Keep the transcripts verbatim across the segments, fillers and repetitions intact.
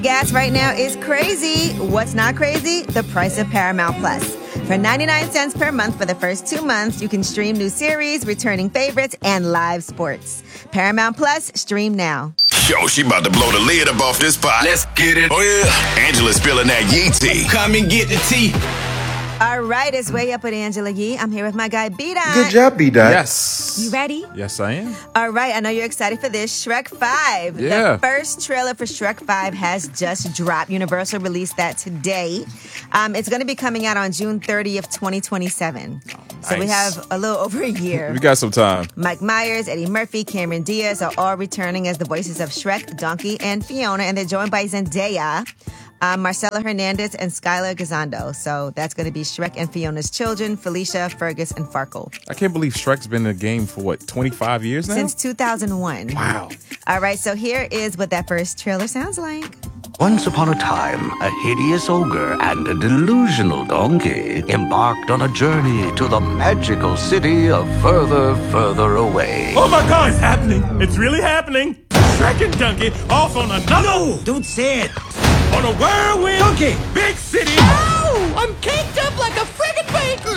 Gas right now is crazy. What's not crazy? The price of Paramount Plus. For ninety-nine cents per month for the first two months, you can stream new series, returning favorites, and live sports. Paramount Plus, stream now. Yo, she about to blow the lid up off this pot. Let's get it. Oh, yeah. Angela's spilling that Yee tea. Come and get the tea. All right, it's Way Up with Angela Yee. I'm here with my guy, B-Dot. Good job, B-Dot. Yes. You ready? Yes, I am. All right, I know you're excited for this. Shrek five. Yeah. The first trailer for Shrek five has just dropped. Universal released that today. Um, it's going to be coming out on June thirtieth, twenty twenty-seven. Oh, nice. So we have a little over a year. We got some time. Mike Myers, Eddie Murphy, Cameron Diaz are all returning as the voices of Shrek, Donkey, and Fiona, and they're joined by Zendaya, Um, Marcela Hernandez, and Skylar Gisondo. So that's going to be Shrek and Fiona's children, Felicia, Fergus, and Farkle. I can't believe Shrek's been in the game for, what, twenty-five years now? Since two thousand one. Wow. All right, so here is what that first trailer sounds like. Once upon a time, a hideous ogre and a delusional donkey embarked on a journey to the magical city of Further, Further Away. Oh my God, it's happening. It's really happening. Shrek and Donkey off on another... No, don't say it. On a whirlwind... Donkey. Big city... Ow! I'm caked up like a friggin'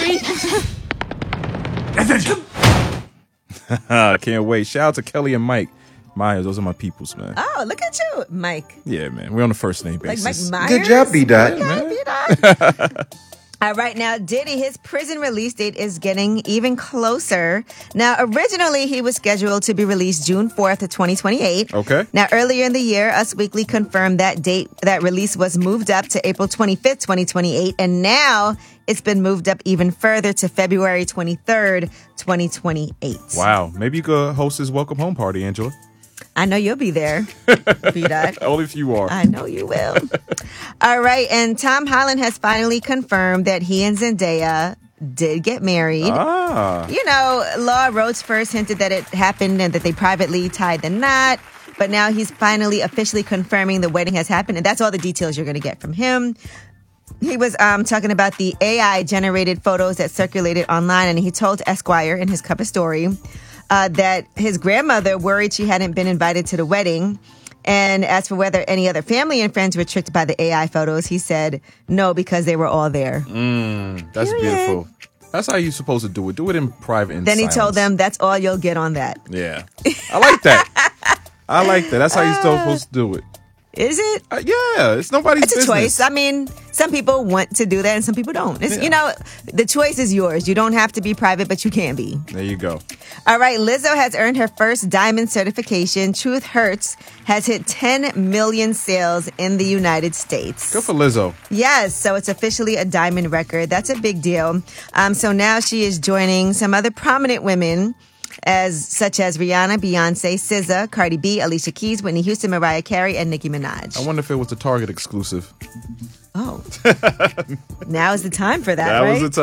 bakery. I can't wait. Shout out to Kelly and Mike Myers. Those are my peoples, man. Oh, look at you, Mike. Yeah, man. We're on the first name Like basis. Mike Myers? Good job, B-Dot. Okay, B-Dot. All right, now Diddy, his prison release date is getting even closer. Now, originally he was scheduled to be released June fourth of twenty twenty-eight. Okay. Now, earlier in the year, Us Weekly confirmed that date, that release was moved up to April twenty-fifth, twenty twenty-eight, and now it's been moved up even further to February twenty-third, twenty twenty-eight. Wow. Maybe you could host his welcome home party, Angela. I know you'll be there, B-Dot. Only if you are. I know you will. All right, and Tom Holland has finally confirmed that he and Zendaya did get married. Ah. You know, Law Rhodes first hinted that it happened and that they privately tied the knot, but now he's finally officially confirming the wedding has happened, and that's all the details you're going to get from him. He was um, talking about the A I-generated photos that circulated online, and he told Esquire in his cover story uh, that his grandmother worried she hadn't been invited to the wedding. And as for whether any other family and friends were tricked by the A I photos, he said no, because they were all there. Mm, that's Period. beautiful. That's how you're supposed to do it. Do it in private. In then silence. he told them that's all you'll get on that. Yeah. I like that. I like that. That's how you're still supposed to do it. Is it? Uh, yeah, it's nobody's It's a business. choice. I mean, some people want to do that and some people don't. It's, Yeah. You know, the choice is yours. You don't have to be private, but you can be. There you go. All right, Lizzo has earned her first diamond certification. Truth Hurts has hit ten million sales in the United States. Good for Lizzo. Yes, so it's officially a diamond record. That's a big deal. Um, so now she is joining some other prominent women, as such as Rihanna, Beyonce, S Z A, Cardi B, Alicia Keys, Whitney Houston, Mariah Carey, and Nicki Minaj. I wonder if it was a Target exclusive. Oh, now is the time for that, That right? was the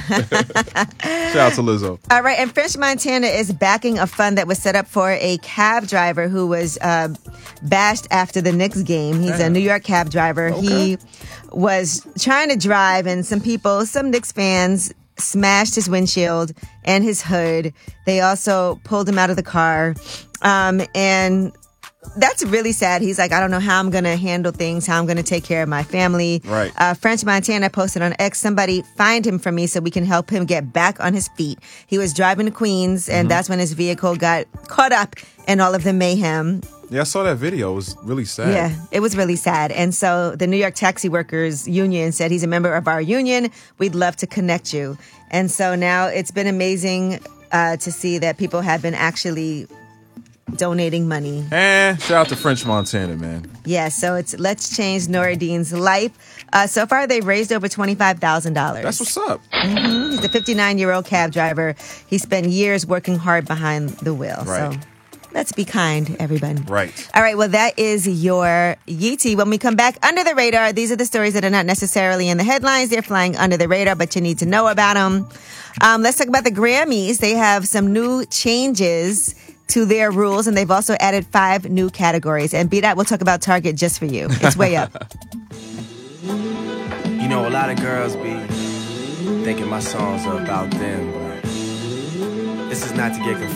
time. Shout out to Lizzo. All right, and French Montana is backing a fund that was set up for a cab driver who was uh, bashed after the Knicks game. He's a New York cab driver. Okay. He was trying to drive, and some people, some Knicks fans, smashed his windshield and his hood. They also pulled him out of the car. Um, and that's really sad. He's like, I don't know how I'm going to handle things, how I'm going to take care of my family. Right. Uh, French Montana posted on X, somebody find him for me so we can help him get back on his feet. He was driving to Queens, and Mm-hmm. that's when his vehicle got caught up in all of the mayhem. Yeah, I saw that video. It was really sad. Yeah, it was really sad. And so the New York Taxi Workers Union said, he's a member of our union. We'd love to connect you. And so now it's been amazing uh, to see that people have been actually donating money. And shout out to French Montana, man. Yeah, so it's Let's Change Noradin's Life. Uh, so far, they've raised over twenty-five thousand dollars. That's what's up. Mm-hmm. He's a fifty-nine-year-old cab driver. He spent years working hard behind the wheel. Right. So let's be kind, everybody. Right. All right, well, that is your Yeetie. When we come back, under the radar, these are the stories that are not necessarily in the headlines. They're flying under the radar, but you need to know about them. Um, let's talk about the Grammys. They have some new changes to their rules, and they've also added five new categories. And B-Dot, we'll talk about Target just for you. It's way up. You know, a lot of girls be thinking my songs are about them, but this is not to get confused.